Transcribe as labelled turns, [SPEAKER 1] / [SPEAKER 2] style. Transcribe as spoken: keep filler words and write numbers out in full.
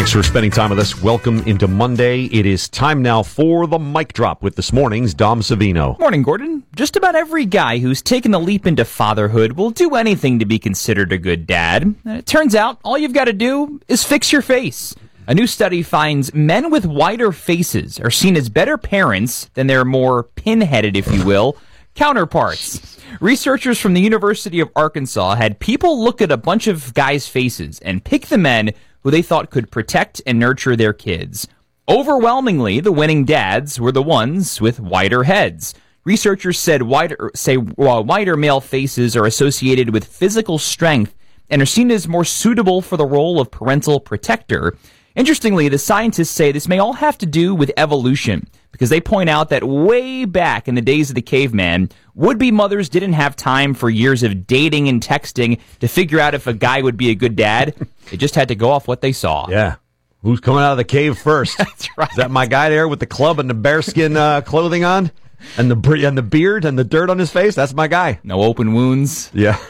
[SPEAKER 1] Thanks for spending time with us. Welcome into Monday. It is time now for the mic drop with this morning's Dom Savino.
[SPEAKER 2] Morning, Gordon. Just about every guy who's taken the leap into fatherhood will do anything to be considered a good dad. And it turns out all you've got to do is fix your face. A new study finds men with wider faces are seen as better parents than their more pin-headed, if you will, counterparts. Researchers from the University of Arkansas had people look at a bunch of guys' faces and pick the men who they thought could protect and nurture their kids. Overwhelmingly, the winning dads were the ones with wider heads. Researchers said wider, say uh, wider male faces are associated with physical strength and are seen as more suitable for the role of parental protector. Interestingly, the scientists say this may all have to do with evolution, because they point out that way back in the days of the caveman, would-be mothers didn't have time for years of dating and texting to figure out if a guy would be a good dad. They just had to go off what they saw.
[SPEAKER 1] Yeah. Who's coming out of the cave first?
[SPEAKER 2] That's right.
[SPEAKER 1] Is that my guy there with the club and the bearskin uh, clothing on? And the, and the beard and the dirt on his face? That's my guy.
[SPEAKER 2] No open wounds.
[SPEAKER 1] Yeah.